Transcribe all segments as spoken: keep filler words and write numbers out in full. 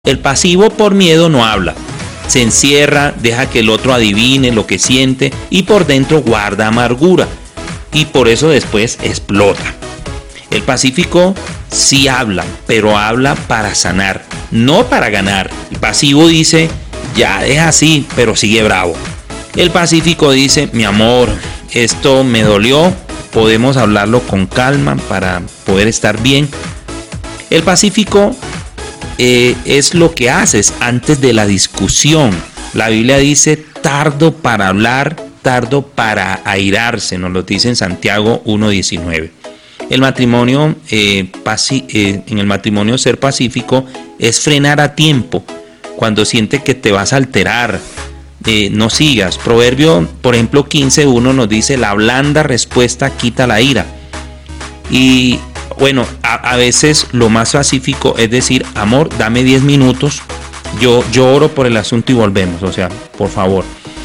El pasivo por miedo no habla. Se encierra, deja que el otro adivine lo que siente y por dentro guarda amargura. Y por eso después explota. El pacífico sí habla, pero habla para sanar, no para ganar. El pasivo dice, ya deja así, pero sigue bravo. El pacífico dice, mi amor, esto me dolió, podemos hablarlo con calma para poder estar bien. El pacífico eh, es lo que haces antes de la discusión. La Biblia dice, tardo para hablar, tardo para airarse, nos lo dice en Santiago uno diecinueve. El matrimonio, eh, paci- eh, en el matrimonio ser pacífico es frenar a tiempo. Cuando sientes que te vas a alterar, eh, no sigas. Proverbio, por ejemplo, quince uno nos dice, la blanda respuesta quita la ira. Y bueno, a, a veces lo más pacífico es decir, amor, dame diez minutos, yo, yo oro por el asunto y volvemos. O sea, por favor.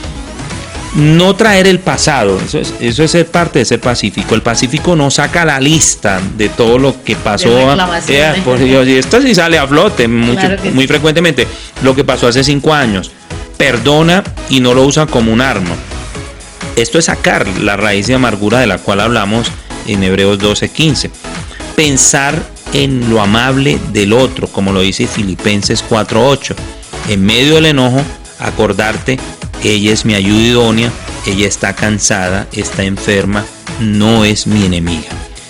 No traer el pasado, eso es, eso es ser parte de ser pacífico. El pacífico no saca la lista de todo lo que pasó. Eh, por Dios, y esto sí sale a flote mucho, claro muy sí. frecuentemente. Lo que pasó hace cinco años. Perdona y no lo usa como un arma. Esto es sacar la raíz de amargura de la cual hablamos en Hebreos doce quince. Pensar en lo amable del otro, como lo dice Filipenses cuatro ocho. En medio del enojo, acordarte, ella es mi ayuda idónea, ella está cansada, está enferma, no es mi enemiga.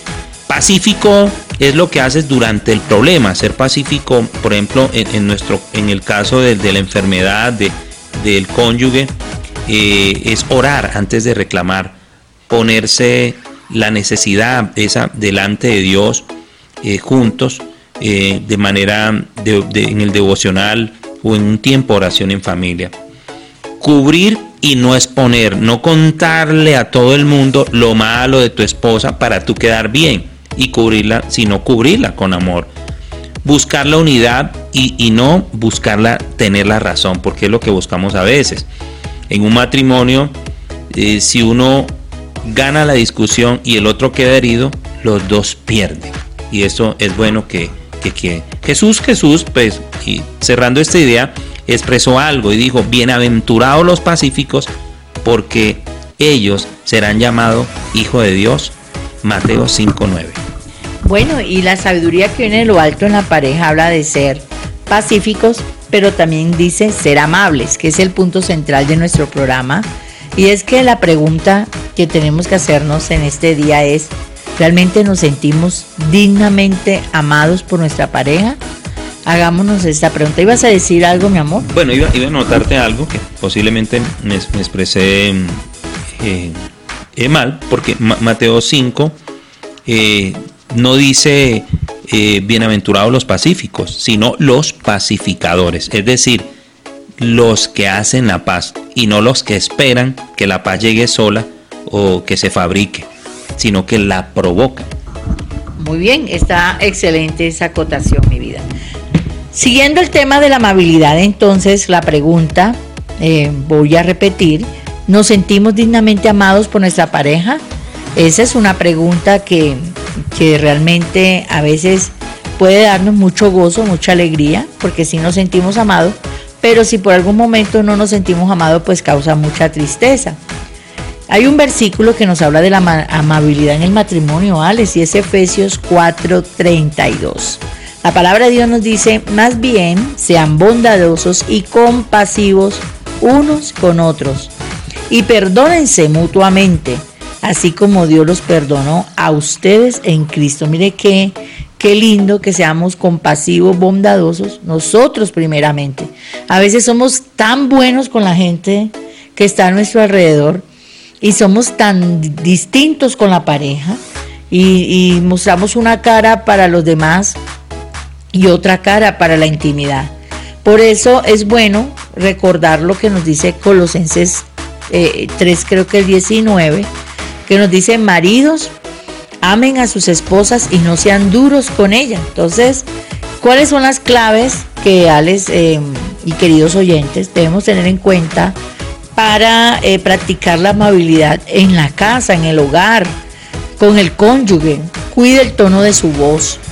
Pacífico es lo que haces durante el problema. Ser pacífico, por ejemplo, en, en, nuestro, en el caso de, de la enfermedad de, del cónyuge, eh, es orar antes de reclamar, ponerse la necesidad esa delante de Dios eh, juntos, eh, de manera de, de, en el devocional o en un tiempo de oración en familia. Cubrir y no exponer, no contarle a todo el mundo lo malo de tu esposa para tú quedar bien y cubrirla, sino cubrirla con amor. Buscar la unidad y, y no buscarla tener la razón, porque es lo que buscamos a veces. En un matrimonio, eh, si uno gana la discusión y el otro queda herido, los dos pierden. Y eso es bueno que, que, que Jesús, Jesús, pues, y cerrando esta idea, expresó algo y dijo, bienaventurados los pacíficos, porque ellos serán llamados hijos de Dios. Mateo cinco nueve. Bueno, y la sabiduría que viene de lo alto en la pareja habla de ser pacíficos, pero también dice ser amables, que es el punto central de nuestro programa. Y es que la pregunta que tenemos que hacernos en este día es, ¿realmente nos sentimos dignamente amados por nuestra pareja? Hagámonos esta pregunta. ¿Ibas a decir algo, mi amor? Bueno, iba, iba a notarte algo que posiblemente me, me expresé eh, eh, mal, porque Ma- Mateo cinco eh, no dice eh, bienaventurados los pacíficos, sino los pacificadores, es decir, los que hacen la paz y no los que esperan que la paz llegue sola o que se fabrique, sino que la provocan. Muy bien, está excelente esa acotación, mi vida. Siguiendo el tema de la amabilidad, entonces la pregunta, eh, voy a repetir, ¿nos sentimos dignamente amados por nuestra pareja? Esa es una pregunta que, que realmente a veces puede darnos mucho gozo, mucha alegría, porque sí nos sentimos amados, pero si por algún momento no nos sentimos amados, pues causa mucha tristeza. Hay un versículo que nos habla de la ama- amabilidad en el matrimonio, Alex, y es Efesios cuatro treinta y dos. La palabra de Dios nos dice, más bien sean bondadosos y compasivos unos con otros y perdónense mutuamente, así como Dios los perdonó a ustedes en Cristo. Mire qué, qué lindo que seamos compasivos, bondadosos, nosotros primeramente. A veces somos tan buenos con la gente que está a nuestro alrededor y somos tan distintos con la pareja y, y mostramos una cara para los demás y otra cara para la intimidad. Por eso es bueno recordar lo que nos dice Colosenses eh, tres, creo que el diecinueve, que nos dice, maridos, amen a sus esposas y no sean duros con ellas. Entonces, ¿cuáles son las claves que Alex eh, y queridos oyentes debemos tener en cuenta para eh, practicar la amabilidad en la casa, en el hogar, con el cónyuge? Cuide el tono de su voz.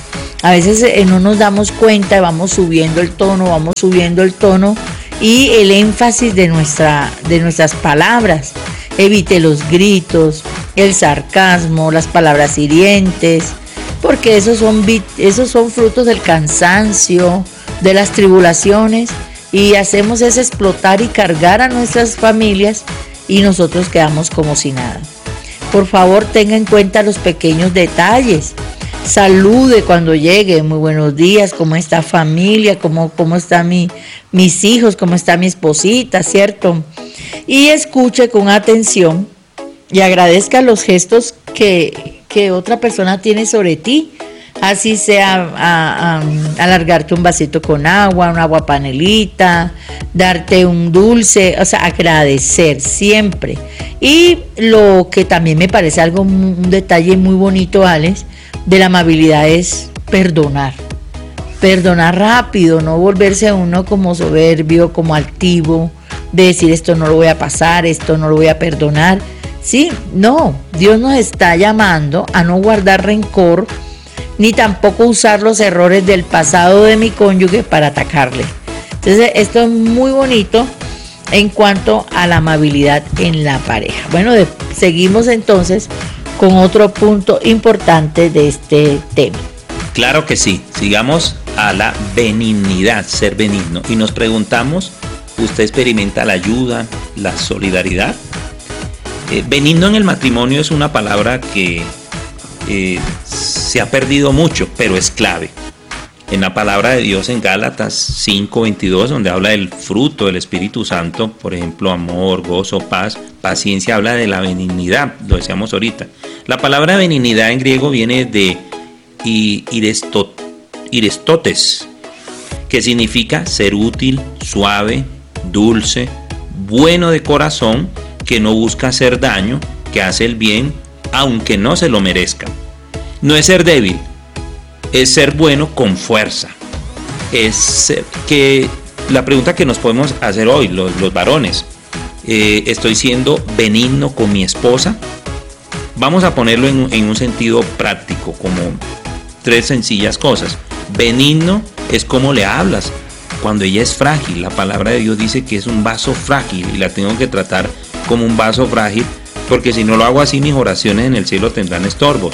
A veces eh, no nos damos cuenta, vamos subiendo el tono, vamos subiendo el tono y el énfasis de, nuestra, de nuestras palabras. Evite los gritos, el sarcasmo, las palabras hirientes, porque esos son, esos son frutos del cansancio, de las tribulaciones, y hacemos es explotar y cargar a nuestras familias y nosotros quedamos como si nada. Por favor, tenga en cuenta los pequeños detalles. Salude cuando llegue, muy buenos días, cómo está familia, cómo, cómo están mi, mis hijos, cómo está mi esposita, ¿cierto? Y escuche con atención y agradezca los gestos que, que otra persona tiene sobre ti. Así sea a, a, alargarte un vasito con agua, una agua panelita, darte un dulce, o sea, agradecer siempre. Y lo que también me parece algo, un detalle muy bonito, Alex, de la amabilidad es perdonar. Perdonar rápido, no volverse uno como soberbio, como altivo, de decir esto no lo voy a pasar, esto no lo voy a perdonar. Sí, no, Dios nos está llamando a no guardar rencor, ni tampoco usar los errores del pasado de mi cónyuge para atacarle. Entonces, esto es muy bonito en cuanto a la amabilidad en la pareja. Bueno, de, seguimos entonces con otro punto importante de este tema. Claro que sí, sigamos a la benignidad, ser benigno. Y nos preguntamos, ¿usted experimenta la ayuda, la solidaridad? Eh, benigno en el matrimonio es una palabra que eh, se ha perdido mucho, pero es clave. En la palabra de Dios en Gálatas cinco veintidós, donde habla del fruto del Espíritu Santo, por ejemplo, amor, gozo, paz, paciencia, habla de la benignidad, lo decíamos ahorita. La palabra benignidad en griego viene de irestotes, que significa ser útil, suave, dulce, bueno de corazón, que no busca hacer daño, que hace el bien, aunque no se lo merezca. No es ser débil, es ser bueno con fuerza. Es ser, que la pregunta que nos podemos hacer hoy, los, los varones, eh, ¿estoy siendo benigno con mi esposa? Vamos a ponerlo en, en un sentido práctico, como tres sencillas cosas. Benigno es como le hablas cuando ella es frágil. La palabra de Dios dice que es un vaso frágil y la tengo que tratar como un vaso frágil, porque si no lo hago así, mis oraciones en el cielo tendrán estorbos.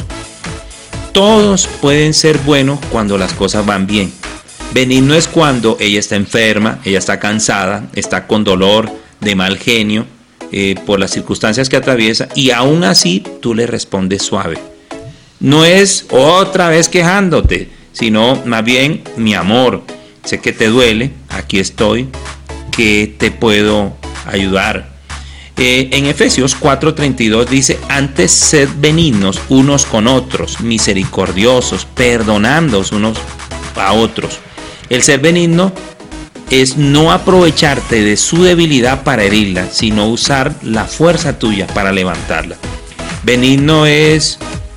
Todos pueden ser buenos cuando las cosas van bien. Benigno es cuando ella está enferma, ella está cansada, está con dolor, de mal genio, eh, por las circunstancias que atraviesa, y aún así tú le respondes suave. No es otra vez quejándote, sino más bien, mi amor, sé que te duele, aquí estoy, que te puedo ayudar. Eh, en Efesios cuatro treinta y dos dice, antes sed benignos unos con otros, misericordiosos, perdonándoos unos a otros. El ser benigno es no aprovecharte de su debilidad para herirla, sino usar la fuerza tuya para levantarla. Benigno es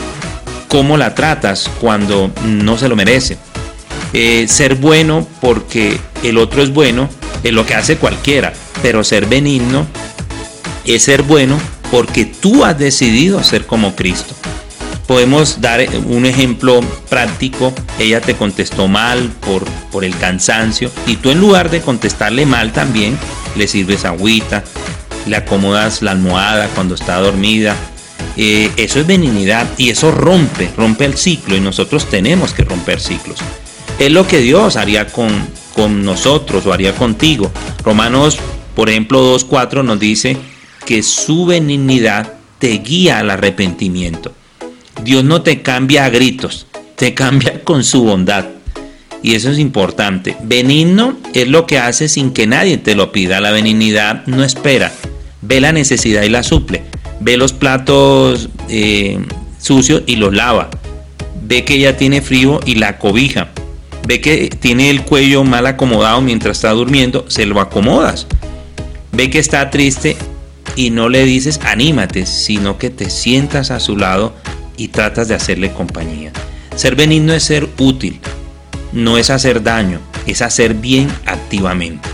cómo la tratas cuando no se lo merece. Eh, ser bueno porque el otro es bueno es lo que hace cualquiera, pero ser benigno es ser bueno porque tú has decidido ser como Cristo. Podemos dar un ejemplo práctico. Ella te contestó mal por, por el cansancio, y tú, en lugar de contestarle mal también, le sirves agüita, le acomodas la almohada cuando está dormida. Eh, eso es benignidad, y eso rompe, rompe el ciclo, y nosotros tenemos que romper ciclos. Es lo que Dios haría con, con nosotros, o haría contigo. Romanos, por ejemplo, dos cuatro nos dice que su benignidad te guía al arrepentimiento. Dios no te cambia a gritos, te cambia con su bondad, y eso es importante. Benigno es lo que hace sin que nadie te lo pida. La benignidad no espera, ve la necesidad y la suple, ve los platos eh, sucios y los lava, ve que ella tiene frío y la cobija, ve que tiene el cuello mal acomodado mientras está durmiendo, se lo acomodas, ve que está triste y no le dices anímate, sino que te sientas a su lado y tratas de hacerle compañía. Ser benigno es ser útil, no es hacer daño, es hacer bien activamente.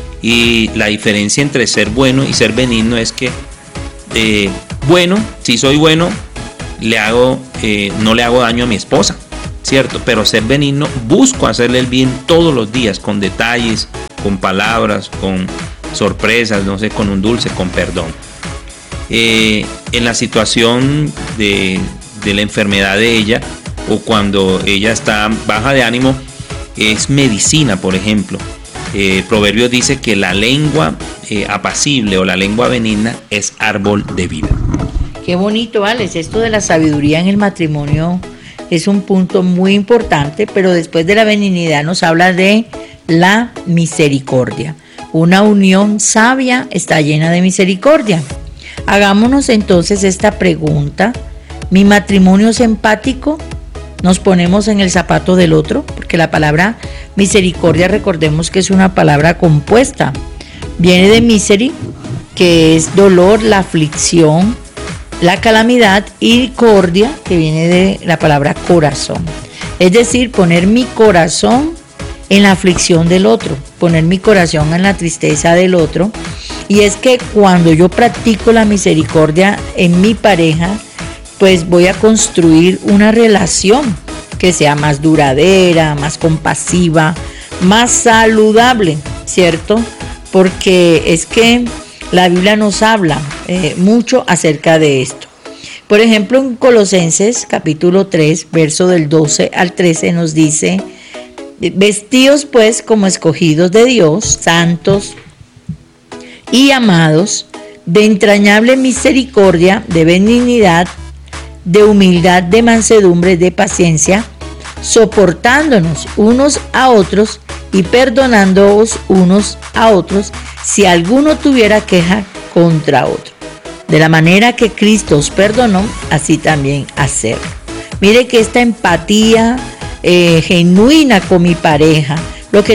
Y la diferencia entre ser bueno y ser benigno es que eh, bueno, si soy bueno, le hago, eh, no le hago daño a mi esposa. ¿cierto? Pero ser benigno, busco hacerle el bien todos los días, con detalles, con palabras, con sorpresas, no sé, con un dulce, con perdón. Eh, en la situación de, de la enfermedad de ella, o cuando ella está baja de ánimo, es medicina, por ejemplo. Eh, Proverbios dice que la lengua eh, apacible o la lengua benigna es árbol de vida. Qué bonito, Alex. Esto de la sabiduría en el matrimonio es un punto muy importante, pero después de la benignidad nos habla de la misericordia. Una unión sabia está llena de misericordia. Hagámonos entonces esta pregunta: ¿mi matrimonio es empático? ¿Nos ponemos en el zapato del otro? Porque la palabra misericordia, recordemos que es una palabra compuesta. Viene de misery, que es dolor, la aflicción, la calamidad, y cordia, que viene de la palabra corazón. Es decir, poner mi corazón en la aflicción del otro, poner mi corazón en la tristeza del otro. Y es que cuando yo practico la misericordia en mi pareja, pues voy a construir una relación que sea más duradera, más compasiva, más saludable, ¿cierto? Porque es que la Biblia nos habla eh, mucho acerca de esto. Por ejemplo, en Colosenses capítulo tres, verso del doce al trece nos dice: vestíos pues como escogidos de Dios, santos y amados, de entrañable misericordia, de benignidad, de humildad, de mansedumbre, de paciencia, soportándonos unos a otros y perdonándoos unos a otros si alguno tuviera queja contra otro. De la manera que Cristo os perdonó, así también hacerlo. Mire que esta empatía eh, genuina con mi pareja,